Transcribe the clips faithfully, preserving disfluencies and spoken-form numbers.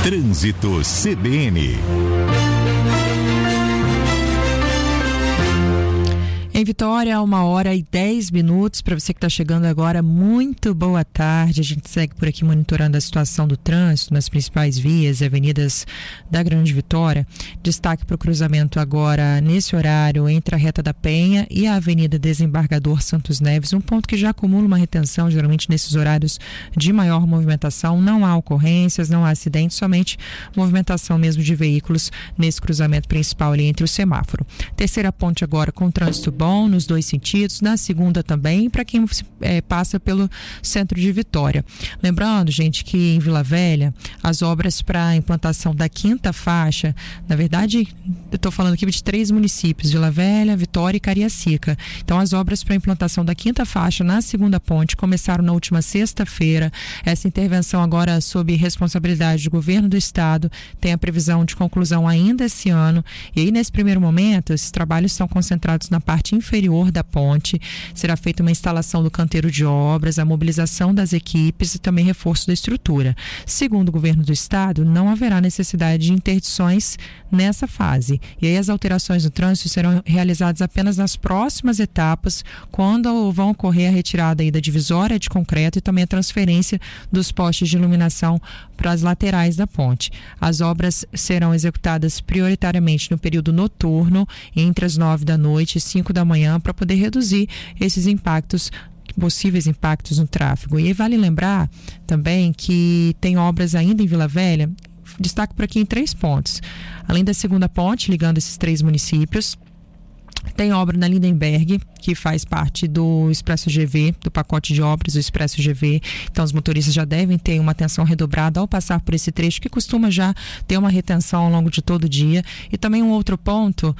Trânsito C B N. Em Vitória, uma hora e dez minutos. Para você que está chegando agora, muito boa tarde. A gente segue por aqui monitorando a situação do trânsito nas principais vias e avenidas da Grande Vitória. Destaque para o cruzamento agora, nesse horário, entre a Reta da Penha e a Avenida Desembargador Santos Neves. Um ponto que já acumula uma retenção, geralmente nesses horários de maior movimentação. Não há ocorrências, não há acidentes, somente movimentação mesmo de veículos nesse cruzamento principal ali entre o semáforo. Terceira ponte agora com trânsito bom nos dois sentidos, na segunda também, para quem é, passa pelo centro de Vitória. Lembrando, gente, que em Vila Velha, as obras para a implantação da quinta faixa, na verdade, eu estou falando aqui de três municípios, Vila Velha, Vitória e Cariacica. Então, as obras para a implantação da quinta faixa na segunda ponte começaram na última sexta-feira. Essa intervenção agora sob responsabilidade do governo do estado tem a previsão de conclusão ainda esse ano. E aí, nesse primeiro momento, esses trabalhos são concentrados na parte inferior da ponte. Será feita uma instalação do canteiro de obras, a mobilização das equipes e também reforço da estrutura. Segundo o governo do estado, não haverá necessidade de interdições nessa fase. E aí as alterações no trânsito serão realizadas apenas nas próximas etapas, quando vão ocorrer a retirada aí da divisória de concreto e também a transferência dos postes de iluminação para as laterais da ponte. As obras serão executadas prioritariamente no período noturno, entre as nove da noite e cinco da manhã, para poder reduzir esses impactos, possíveis impactos no tráfego. E aí vale lembrar também que tem obras ainda em Vila Velha. Destaque por aqui em três pontos. Além da segunda ponte, ligando esses três municípios, tem obra na Lindenberg, que faz parte do Expresso G V, do pacote de obras do Expresso G V. Então, os motoristas já devem ter uma atenção redobrada ao passar por esse trecho, que costuma já ter uma retenção ao longo de todo o dia. E também um outro ponto,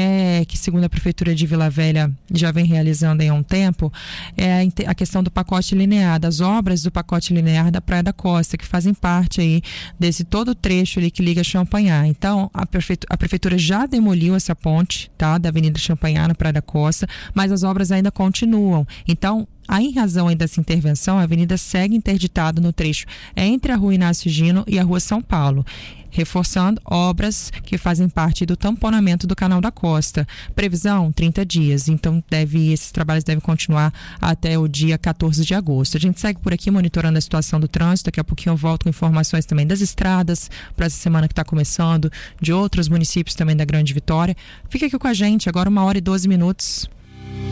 é que segundo a Prefeitura de Vila Velha já vem realizando há um tempo, é a questão do pacote linear, das obras do pacote linear da Praia da Costa, que fazem parte aí desse todo o trecho ali que liga Champanhar. Então, a Prefeitura, a Prefeitura já demoliu essa ponte, tá, da Avenida Champanhar na Praia da Costa, mas as obras ainda continuam. Então, em razão aí dessa intervenção, a avenida segue interditada no trecho entre a Rua Inácio Gino e a Rua São Paulo, reforçando obras que fazem parte do tamponamento do Canal da Costa. Previsão, trinta dias. Então, deve, esses trabalhos devem continuar até o dia quatorze de agosto. A gente segue por aqui monitorando a situação do trânsito. Daqui a pouquinho eu volto com informações também das estradas para essa semana que está começando, de outros municípios também da Grande Vitória. Fica aqui com a gente, agora uma hora e doze minutos.